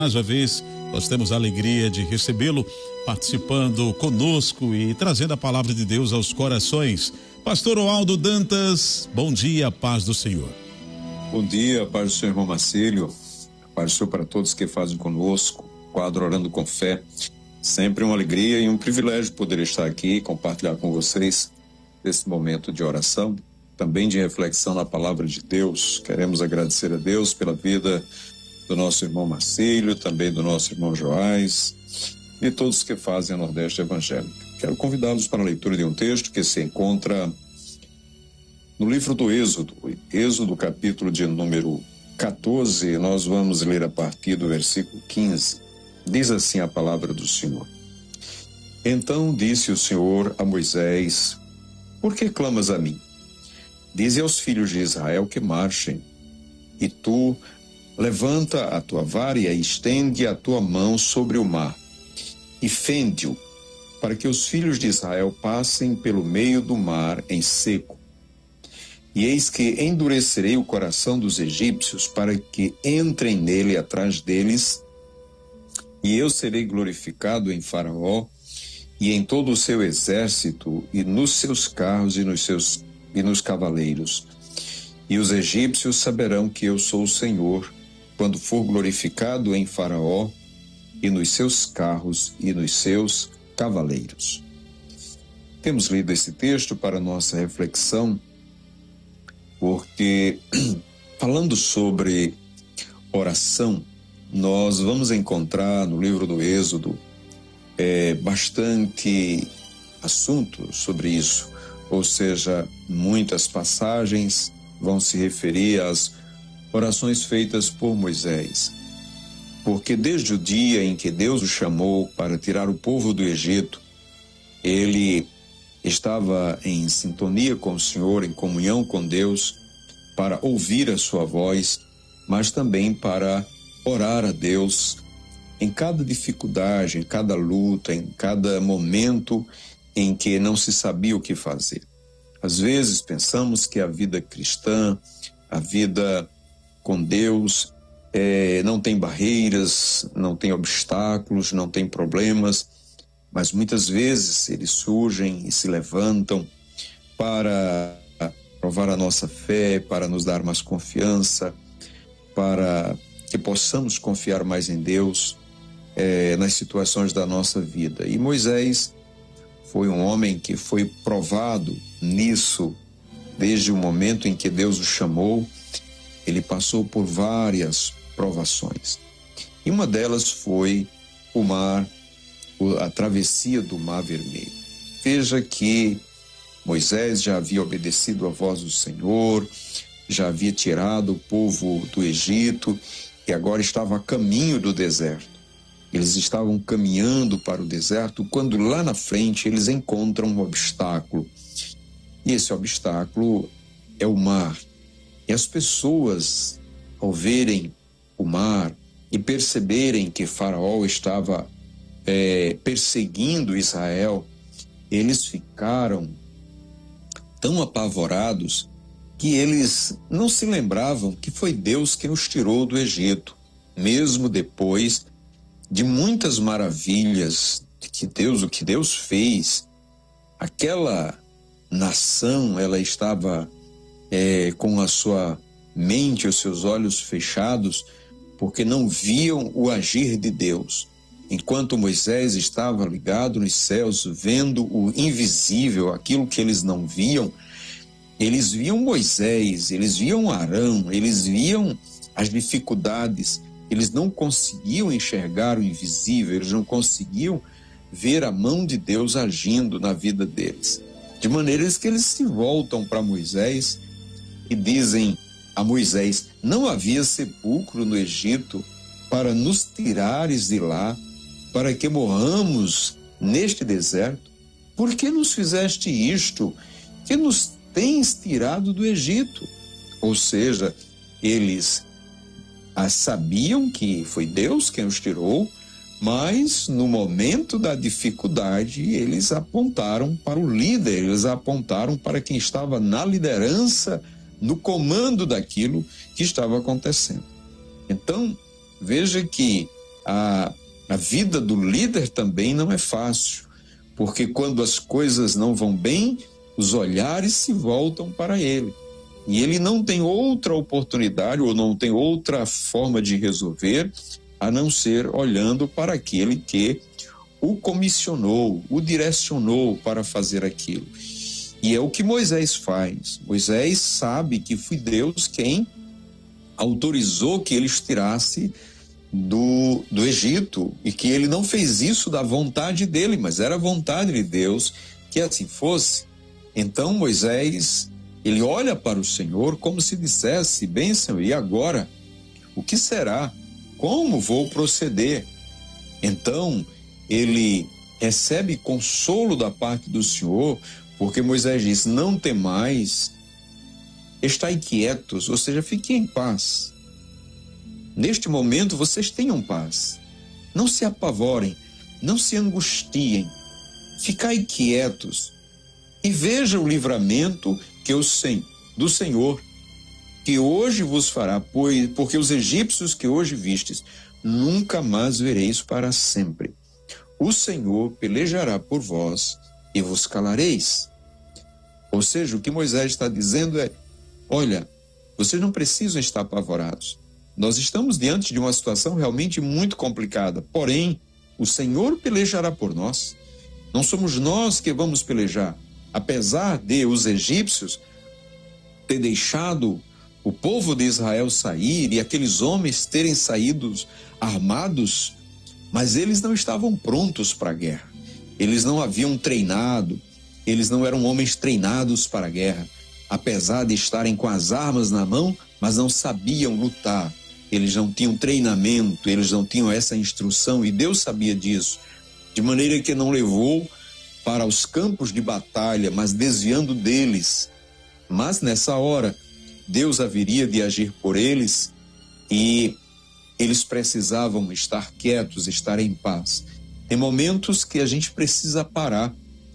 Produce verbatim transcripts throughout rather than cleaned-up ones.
Mais uma vez, nós temos a alegria de recebê-lo participando conosco e trazendo a palavra de Deus aos corações. Pastor Oaldo Dantas, bom dia, paz do Senhor. Bom dia, paz do Senhor, irmão Marcílio. Paz do Senhor para todos que fazem conosco, quadro Orando com Fé. Sempre uma alegria e um privilégio poder estar aqui e compartilhar com vocês esse momento de oração, também de reflexão na palavra de Deus. Queremos agradecer a Deus pela vida do nosso irmão Marcílio, também do nosso irmão Joás e todos que fazem a Nordeste Evangélica. Quero convidá-los para a leitura de um texto que se encontra no livro do Êxodo, Êxodo capítulo de número quatorze, nós vamos ler a partir do versículo quinze. Diz assim a palavra do Senhor. Então disse o Senhor a Moisés: por que clamas a mim? Dize aos filhos de Israel que marchem, e tu levanta a tua vara e estende a tua mão sobre o mar, e fende-o, para que os filhos de Israel passem pelo meio do mar em seco. E eis que endurecerei o coração dos egípcios, para que entrem nele atrás deles, e eu serei glorificado em Faraó, e em todo o seu exército, e nos seus carros, e nos seus e nos cavaleiros. E os egípcios saberão que eu sou o Senhor, quando for glorificado em Faraó, e nos seus carros, e nos seus cavaleiros. Temos lido esse texto para nossa reflexão, porque, falando sobre oração, nós vamos encontrar no livro do Êxodo é, bastante assunto sobre isso, ou seja, muitas passagens vão se referir às orações feitas por Moisés, porque desde o dia em que Deus o chamou para tirar o povo do Egito, ele estava em sintonia com o Senhor, em comunhão com Deus, para ouvir a sua voz, mas também para orar a Deus em cada dificuldade, em cada luta, em cada momento em que não se sabia o que fazer. Às vezes pensamos que a vida cristã, a vida com Deus, é, não tem barreiras, não tem obstáculos, não tem problemas, mas muitas vezes eles surgem e se levantam para provar a nossa fé, para nos dar mais confiança, para que possamos confiar mais em Deus é, nas situações da nossa vida. E Moisés foi um homem que foi provado nisso desde o momento em que Deus o chamou. Ele passou por várias provações. E uma delas foi o mar, a travessia do Mar Vermelho. Veja que Moisés já havia obedecido à voz do Senhor, já havia tirado o povo do Egito e agora estava a caminho do deserto. Eles estavam caminhando para o deserto quando lá na frente eles encontram um obstáculo. E esse obstáculo é o mar. E as pessoas, ao verem o mar e perceberem que Faraó estava é, perseguindo Israel, eles ficaram tão apavorados que eles não se lembravam que foi Deus quem os tirou do Egito, mesmo depois de muitas maravilhas que Deus, o que Deus fez. Aquela nação, ela estava é, com a sua mente, os seus olhos fechados, porque não viam o agir de Deus. Enquanto Moisés estava ligado nos céus, vendo o invisível, aquilo que eles não viam, eles viam Moisés, eles viam Arão, eles viam as dificuldades, eles não conseguiam enxergar o invisível, eles não conseguiam ver a mão de Deus agindo na vida deles. De maneira que eles se voltam para Moisés e dizem a Moisés: não havia sepulcro no Egito para nos tirares de lá, para que morramos neste deserto? Por que nos fizeste isto, que nos tens tirado do Egito? Ou seja, eles ah, sabiam que foi Deus quem os tirou, mas no momento da dificuldade eles apontaram para o líder, eles apontaram para quem estava na liderança, no comando daquilo que estava acontecendo. Então, veja que a, a vida do líder também não é fácil, porque quando as coisas não vão bem, os olhares se voltam para ele. E ele não tem outra oportunidade ou não tem outra forma de resolver a não ser olhando para aquele que o comissionou, o direcionou para fazer aquilo. E é o que Moisés faz. Moisés sabe que foi Deus quem autorizou que ele tirasse do, do Egito e que ele não fez isso da vontade dele, mas era a vontade de Deus que assim fosse. Então Moisés, ele olha para o Senhor como se dissesse: bem, Senhor, e agora? O que será? Como vou proceder? Então ele recebe consolo da parte do Senhor, porque Moisés diz: não temais, estai quietos, ou seja, fiquem em paz. Neste momento vocês tenham paz. Não se apavorem, não se angustiem, ficai quietos e veja o livramento que o Senhor, do Senhor, que hoje vos fará, pois, porque os egípcios que hoje vistes, nunca mais vereis para sempre. O Senhor pelejará por vós e vos calareis. Ou seja, o que Moisés está dizendo é: olha, vocês não precisam estar apavorados. Nós estamos diante de uma situação realmente muito complicada, porém, o Senhor pelejará por nós. Não somos nós que vamos pelejar. Apesar de os egípcios ter deixado o povo de Israel sair e aqueles homens terem saído armados, mas eles não estavam prontos para a guerra. Eles não haviam treinado, eles não eram homens treinados para a guerra. Apesar de estarem com as armas na mão, mas não sabiam lutar. Eles não tinham treinamento, eles não tinham essa instrução, e Deus sabia disso. De maneira que não levou para os campos de batalha, mas desviando deles. Mas nessa hora, Deus haveria de agir por eles e eles precisavam estar quietos, estar em paz. Tem momentos que a gente precisa parar,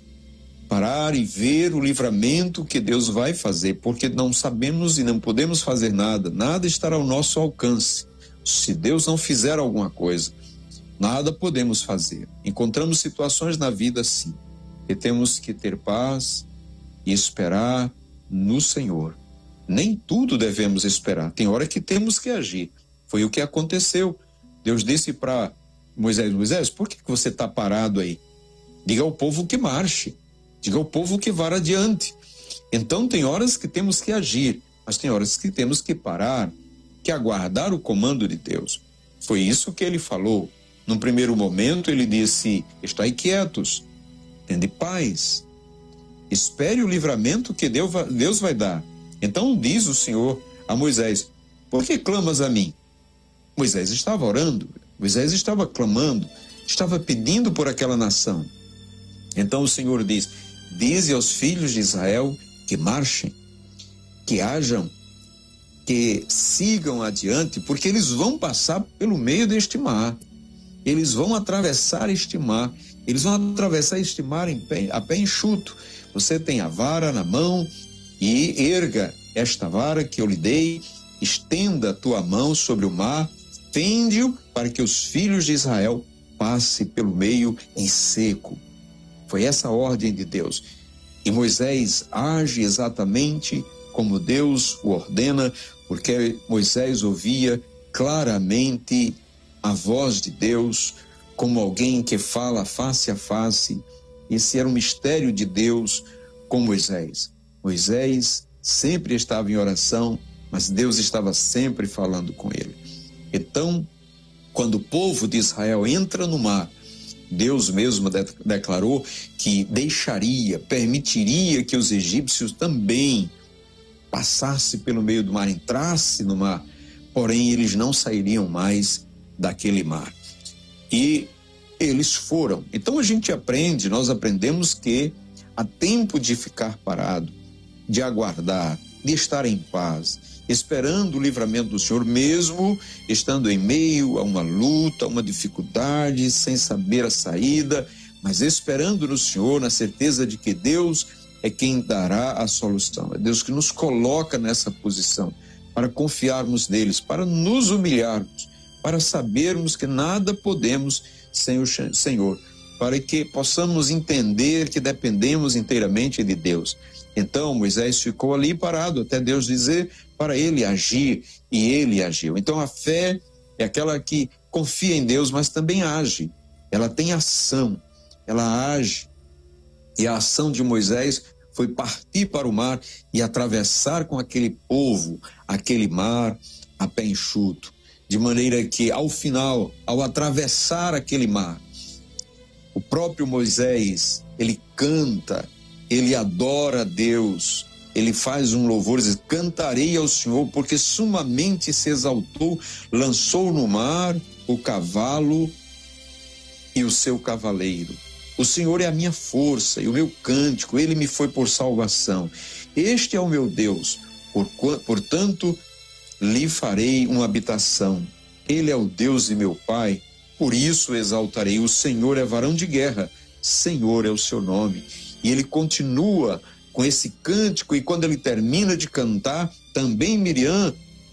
parar e ver o livramento que Deus vai fazer, porque não sabemos e não podemos fazer nada, nada estará ao nosso alcance. Se Deus não fizer alguma coisa, nada podemos fazer. Encontramos situações na vida assim, que temos que ter paz e esperar no Senhor. Nem tudo devemos esperar, tem hora que temos que agir. Foi o que aconteceu. Deus disse para Moisés: Moisés, por que você está parado aí? Diga ao povo que marche, diga ao povo que vá adiante. Então tem horas que temos que agir, mas tem horas que temos que parar, que aguardar o comando de Deus. Foi isso que ele falou. Num primeiro momento ele disse: estai quietos, tende paz, espere o livramento que Deus vai dar. Então diz o Senhor a Moisés: por que clamas a mim? Moisés estava orando, Moisés estava clamando, estava pedindo por aquela nação. Então o Senhor diz: dize aos filhos de Israel que marchem, que hajam, que sigam adiante, porque eles vão passar pelo meio deste mar, eles vão atravessar este mar, eles vão atravessar este mar em pé, a pé enxuto. Você tem a vara na mão e erga esta vara que eu lhe dei, estenda a tua mão sobre o mar, fende-o para que os filhos de Israel passem pelo meio em seco. Foi essa a ordem de Deus. E Moisés age exatamente como Deus o ordena, porque Moisés ouvia claramente a voz de Deus, como alguém que fala face a face. Esse era um mistério de Deus com Moisés. Moisés sempre estava em oração, mas Deus estava sempre falando com ele. Então, quando o povo de Israel entra no mar, Deus mesmo de- declarou que deixaria, permitiria que os egípcios também passassem pelo meio do mar, entrassem no mar, porém eles não sairiam mais daquele mar. E eles foram. Então a gente aprende, nós aprendemos que há tempo de ficar parado, de aguardar, de estar em paz, esperando o livramento do Senhor, mesmo estando em meio a uma luta, a uma dificuldade, sem saber a saída, mas esperando no Senhor, na certeza de que Deus é quem dará a solução. É Deus que nos coloca nessa posição para confiarmos neles, para nos humilharmos, para sabermos que nada podemos sem o Senhor, para que possamos entender que dependemos inteiramente de Deus. Então Moisés ficou ali parado até Deus dizer para ele agir, e ele agiu. Então a fé é aquela que confia em Deus, mas também age. Ela tem ação, ela age. E a ação de Moisés foi partir para o mar e atravessar com aquele povo, aquele mar a pé enxuto. De maneira que, ao final, ao atravessar aquele mar, o próprio Moisés, ele canta, ele adora a Deus, ele faz um louvor, diz: cantarei ao Senhor, porque sumamente se exaltou, lançou no mar o cavalo e o seu cavaleiro. O Senhor é a minha força e o meu cântico, ele me foi por salvação. Este é o meu Deus, por, portanto, lhe farei uma habitação. Ele é o Deus de meu Pai, por isso exaltarei. O Senhor é varão de guerra, Senhor é o seu nome. E ele continua com esse cântico, e quando ele termina de cantar, também Miriam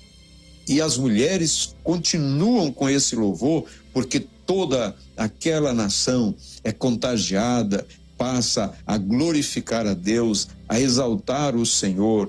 e as mulheres continuam com esse louvor, porque toda aquela nação é contagiada, passa a glorificar a Deus, a exaltar o Senhor,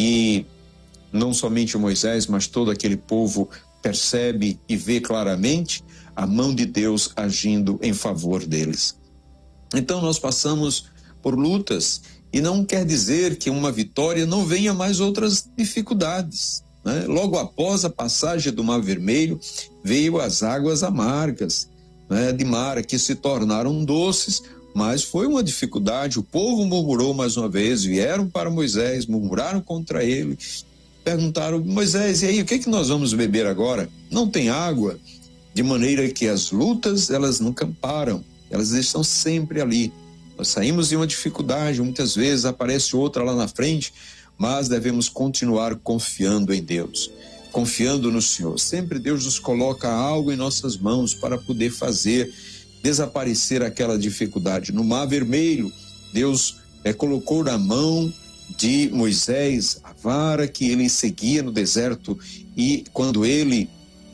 e não somente Moisés, mas todo aquele povo percebe e vê claramente a mão de Deus agindo em favor deles. Então nós passamos por lutas, e não quer dizer que uma vitória não venha mais outras dificuldades, né? Logo após a passagem do Mar Vermelho, veio as águas amargas, né, de Mara, que se tornaram doces, mas foi uma dificuldade. O povo murmurou mais uma vez, vieram para Moisés, murmuraram contra ele, perguntaram: Moisés, e aí, o que é que nós vamos beber agora? Não tem água. De maneira que as lutas, elas nunca param, elas estão sempre ali. Nós saímos de uma dificuldade, muitas vezes aparece outra lá na frente, mas devemos continuar confiando em Deus, confiando no Senhor. Sempre Deus nos coloca algo em nossas mãos para poder fazer desaparecer aquela dificuldade. No Mar Vermelho, Deus é, colocou na mão de Moisés a vara que ele seguia no deserto, e quando ele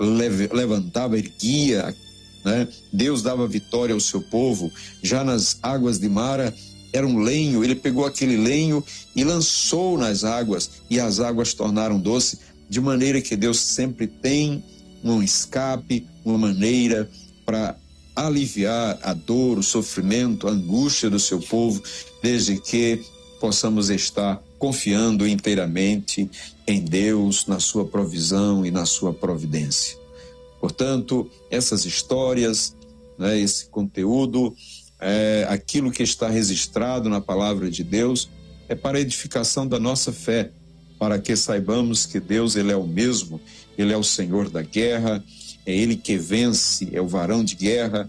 levantava, erguia, né, Deus dava vitória ao seu povo. Já nas águas de Mara era um lenho, ele pegou aquele lenho e lançou nas águas, e as águas tornaram doce, de maneira que Deus sempre tem um escape, uma maneira para aliviar a dor, o sofrimento, a angústia do seu povo, desde que possamos estar confiando inteiramente em Deus, na sua provisão e na sua providência. Portanto, essas histórias, né, esse conteúdo, é, aquilo que está registrado na palavra de Deus, é para a edificação da nossa fé, para que saibamos que Deus, ele é o mesmo, ele é o Senhor da guerra, é ele que vence, é o varão de guerra,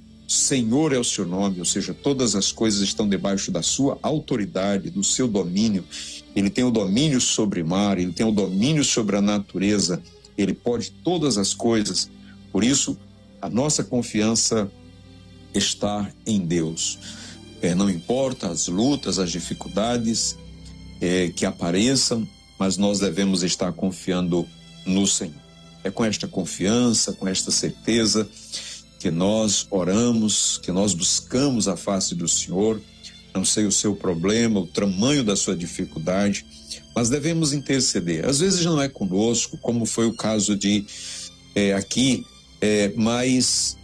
Senhor é o seu nome, ou seja, todas as coisas estão debaixo da sua autoridade, do seu domínio. Ele tem o domínio sobre o mar, ele tem o domínio sobre a natureza, ele pode todas as coisas. Por isso, a nossa confiança está em Deus. É, não importa as lutas, as dificuldades é, que apareçam, mas nós devemos estar confiando no Senhor. É com esta confiança, com esta certeza que nós oramos, que nós buscamos a face do Senhor. Não sei o seu problema, o tamanho da sua dificuldade, mas devemos interceder. Às vezes não é conosco, como foi o caso de é, aqui, é, mas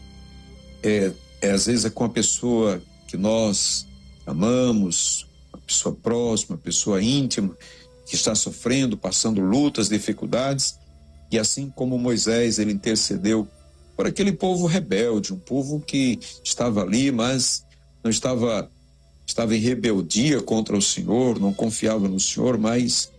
é, é, às vezes é com a pessoa que nós amamos, uma pessoa próxima, uma pessoa íntima, que está sofrendo, passando lutas, dificuldades, e assim como Moisés, ele intercedeu por aquele povo rebelde, um povo que estava ali, mas não estava, estava em rebeldia contra o Senhor, não confiava no Senhor, mas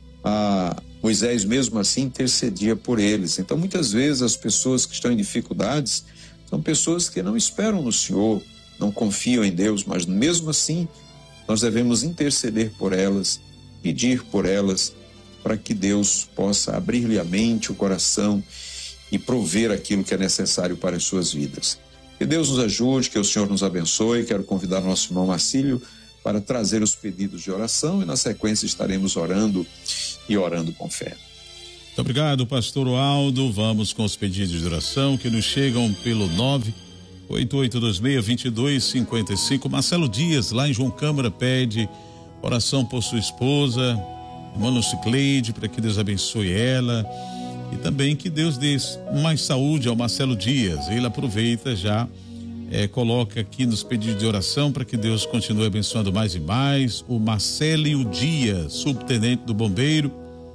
a Moisés mesmo assim intercedia por eles. Então muitas vezes as pessoas que estão em dificuldades são pessoas que não esperam no Senhor, não confiam em Deus, mas mesmo assim nós devemos interceder por elas, pedir por elas, para que Deus possa abrir-lhe a mente, o coração e prover aquilo que é necessário para as suas vidas. Que Deus nos ajude, que o Senhor nos abençoe. Quero convidar nosso irmão Marcílio para trazer os pedidos de oração, e na sequência estaremos orando e orando com fé. Muito obrigado, pastor Aldo. Vamos com os pedidos de oração que nos chegam pelo nove oito oito dois seis, dois dois cinco cinco. Marcelo Dias, lá em João Câmara, pede oração por sua esposa, irmã Lucicleide, para que Deus abençoe ela e também que Deus dê mais saúde ao Marcelo Dias. Ele aproveita já, é, coloca aqui nos pedidos de oração para que Deus continue abençoando mais e mais. O Marcélio Dias, subtenente do bombeiro,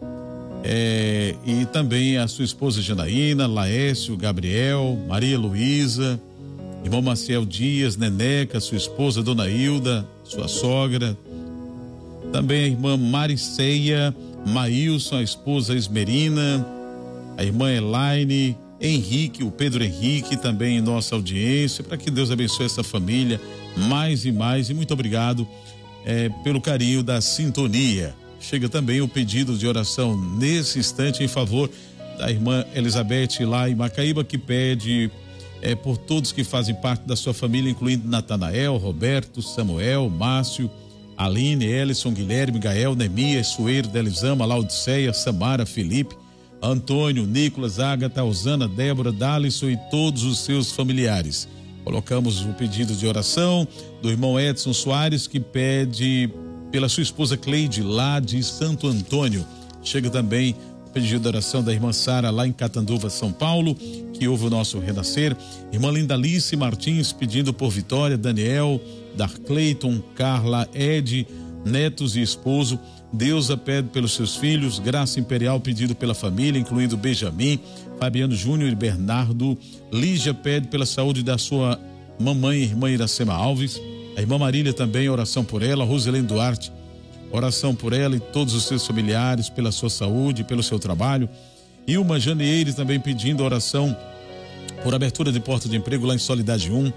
É, e também a sua esposa Janaína, Laércio, Gabriel, Maria Luísa, irmão Maciel Dias, Neneca, sua esposa Dona Hilda, sua sogra, também a irmã Mariceia, Maílson, a esposa Esmerina, a irmã Elaine, Henrique, o Pedro Henrique, também em nossa audiência, para que Deus abençoe essa família mais e mais, e muito obrigado é, pelo carinho da sintonia. Chega também o pedido de oração nesse instante em favor da irmã Elizabeth lá em Macaíba, que pede é, por todos que fazem parte da sua família, incluindo Natanael, Roberto, Samuel, Márcio, Aline, Ellison, Guilherme, Gael, Nemias, Sueiro, Delizama, Laodiceia, Samara, Felipe, Antônio, Nicolas, Ágata, Osana, Débora, Dalisson e todos os seus familiares. Colocamos o pedido de oração do irmão Edson Soares, que pede pela sua esposa Cleide, lá de Santo Antônio. Chega também o pedido de oração da irmã Sara, lá em Catanduva, São Paulo, que ouve o nosso renascer. Irmã Lindalice Martins, pedindo por Vitória, Daniel, Darcleiton, Carla, Ed, netos e esposo. Deus a pede pelos seus filhos. Graça Imperial, pedido pela família, incluindo Benjamin, Fabiano Júnior e Bernardo. Lígia pede pela saúde da sua mamãe, irmã Iracema Alves. A irmã Marília também, oração por ela. Roselene Duarte, oração por ela e todos os seus familiares, pela sua saúde, pelo seu trabalho. Ilma Janeire também pedindo oração por abertura de porta de emprego lá em Solidade um.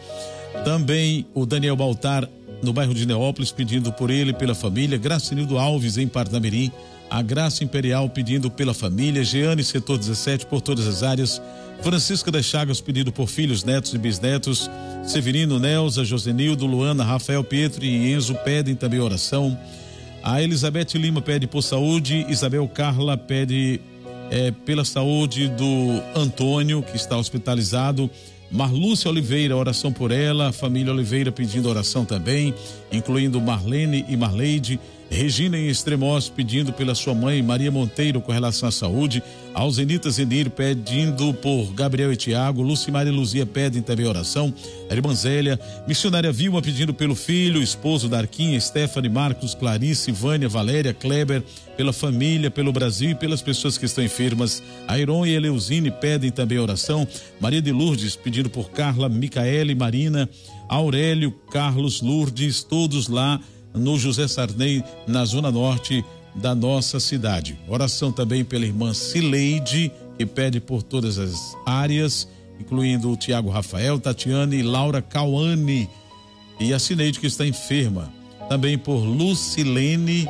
Também o Daniel Baltar, no bairro de Neópolis, pedindo por ele e pela família. Gracinildo Alves, em Parnamirim. A Graça Imperial, pedindo pela família. Jeane, setor dezessete, por todas as áreas. Francisca das Chagas, pedido por filhos, netos e bisnetos. Severino, Nelza, Josenildo, Luana, Rafael, Pietro e Enzo pedem também oração. A Elizabeth Lima pede por saúde. Isabel Carla pede é, pela saúde do Antônio, que está hospitalizado. Marlúcia Oliveira, oração por ela. A família Oliveira pedindo oração também, incluindo Marlene e Marleide. Regina em Extremós, pedindo pela sua mãe Maria Monteiro com relação à saúde. Alzenita Zenir pedindo por Gabriel e Tiago. Lucimar e Luzia pedem também oração. A irmã Zélia, missionária Vilma, pedindo pelo filho, esposo da Arquinha, Stephanie, Marcos, Clarice, Vânia, Valéria, Kleber, pela família, pelo Brasil e pelas pessoas que estão enfermas. A Iron e Eleusine pedem também oração. Maria de Lourdes pedindo por Carla, Micaela e Marina, Aurélio, Carlos, Lourdes, todos lá no José Sarney, na zona norte da nossa cidade. Oração também pela irmã Cileide, que pede por todas as áreas, incluindo o Tiago Rafael, Tatiane e Laura Cauane, e a Cineide, que está enferma. Também por Lucilene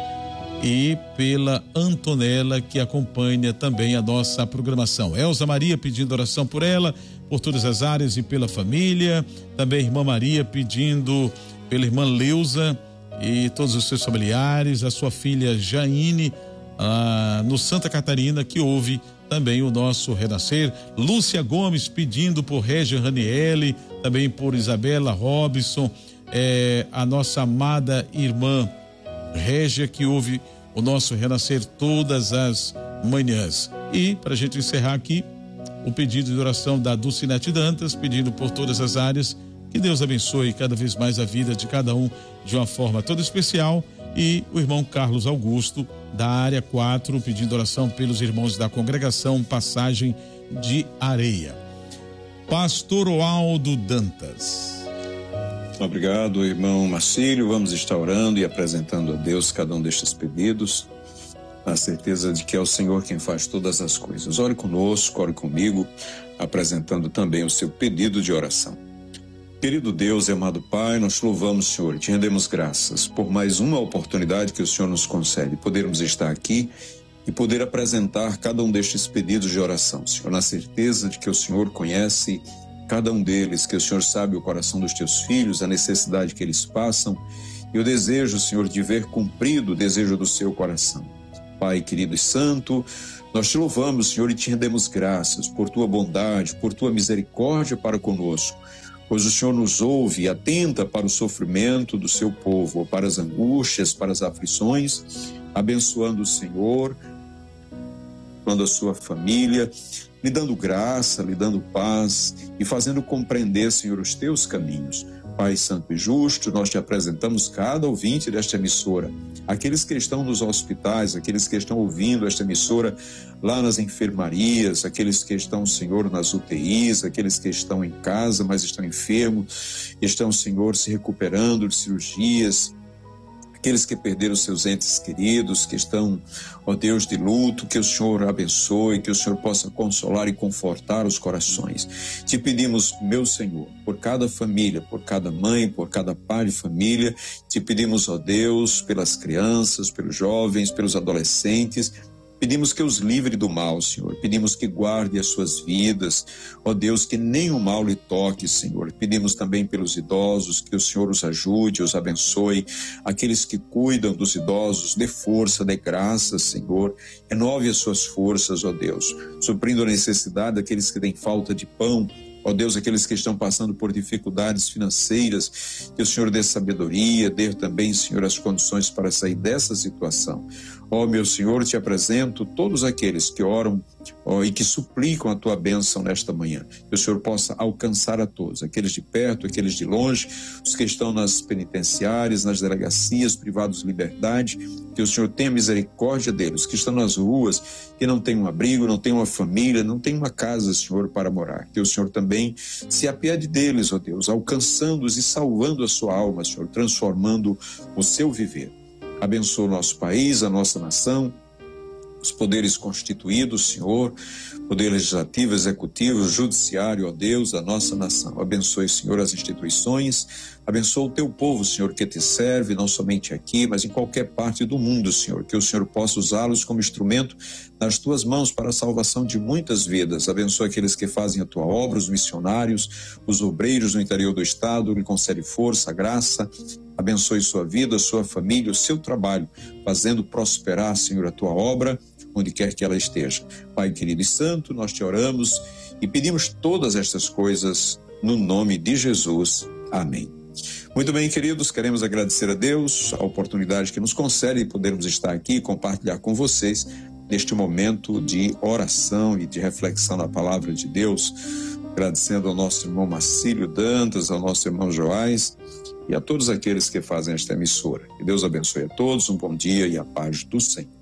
e pela Antonella, que acompanha também a nossa programação. Elza Maria pedindo oração por ela, por todas as áreas e pela família. Também a irmã Maria pedindo pela irmã Leusa e todos os seus familiares, a sua filha Jaine, ah, no Santa Catarina, que ouve também o nosso renascer. Lúcia Gomes pedindo por Régia Raniele, também por Isabela Robson, eh, a nossa amada irmã Régia, que ouve o nosso renascer todas as manhãs. E, para a gente encerrar aqui, o pedido de oração da Dulcinete Dantas, pedindo por todas as áreas. Que Deus abençoe cada vez mais a vida de cada um de uma forma toda especial. E o irmão Carlos Augusto, da área quatro, pedindo oração pelos irmãos da congregação Passagem de Areia. Pastor Oaldo Dantas. Obrigado, irmão Marcílio. Vamos estar orando e apresentando a Deus cada um destes pedidos, na certeza de que é o Senhor quem faz todas as coisas. Ore conosco, ore comigo, apresentando também o seu pedido de oração. Querido Deus e amado Pai, nós te louvamos, Senhor, te rendemos graças por mais uma oportunidade que o Senhor nos concede, podermos estar aqui e poder apresentar cada um destes pedidos de oração, Senhor, na certeza de que o Senhor conhece cada um deles, que o Senhor sabe o coração dos teus filhos, a necessidade que eles passam e o desejo, Senhor, de ver cumprido o desejo do seu coração. Pai querido e santo, Nós te louvamos, Senhor, e te rendemos graças por tua bondade, por tua misericórdia para conosco, pois o Senhor nos ouve e atenta para o sofrimento do seu povo, para as angústias, para as aflições, abençoando o Senhor, abençoando a sua família, lhe dando graça, lhe dando paz e fazendo compreender, Senhor, os teus caminhos. Pai Santo e Justo, nós te apresentamos cada ouvinte desta emissora, aqueles que estão nos hospitais, aqueles que estão ouvindo esta emissora lá nas enfermarias, aqueles que estão, Senhor, nas U T Is, aqueles que estão em casa, mas estão enfermos, estão, Senhor, se recuperando de cirurgias, aqueles que perderam seus entes queridos, que estão, ó Deus, de luto, que o Senhor abençoe, que o Senhor possa consolar e confortar os corações. Te pedimos, meu Senhor, por cada família, por cada mãe, por cada pai de família, te pedimos, ó Deus, pelas crianças, pelos jovens, pelos adolescentes. Pedimos que os livre do mal, Senhor. Pedimos que guarde as suas vidas. Ó Deus, que nenhum mal lhe toque, Senhor. Pedimos também pelos idosos, que o Senhor os ajude, os abençoe. Aqueles que cuidam dos idosos, dê força, dê graça, Senhor. Renove as suas forças, ó Deus. Suprindo a necessidade daqueles que têm falta de pão. Ó Deus, aqueles que estão passando por dificuldades financeiras, que o Senhor dê sabedoria, dê também, Senhor, as condições para sair dessa situação. Ó meu Senhor, te apresento todos aqueles que oram ó, e que suplicam a tua bênção nesta manhã. Que o Senhor possa alcançar a todos, aqueles de perto, aqueles de longe, os que estão nas penitenciárias, nas delegacias, privados de liberdade. Que o Senhor tenha misericórdia deles, que estão nas ruas, que não têm um abrigo, não têm uma família, não têm uma casa, Senhor, para morar. Que o Senhor também se apiede deles, ó Deus, alcançando-os e salvando a sua alma, Senhor, transformando o seu viver. Abençoa o nosso país, a nossa nação, os poderes constituídos, Senhor, poder legislativo, executivo, judiciário, ó Deus, da nossa nação. Abençoe, Senhor, as instituições, abençoa o teu povo, Senhor, que te serve, não somente aqui, mas em qualquer parte do mundo, Senhor, que o Senhor possa usá-los como instrumento nas tuas mãos para a salvação de muitas vidas. Abençoa aqueles que fazem a tua obra, os missionários, os obreiros no interior do estado, lhe concede força, graça. Abençoe sua vida, sua família, o seu trabalho, fazendo prosperar, Senhor, a tua obra, onde quer que ela esteja. Pai querido e santo, nós te oramos e pedimos todas estas coisas no nome de Jesus. Amém. Muito bem, queridos, queremos agradecer a Deus a oportunidade que nos concede de podermos estar aqui e compartilhar com vocês neste momento de oração e de reflexão na palavra de Deus. Agradecendo ao nosso irmão Marcílio Dantas, ao nosso irmão Joás e a todos aqueles que fazem esta emissora. Que Deus abençoe a todos, um bom dia e a paz do Senhor.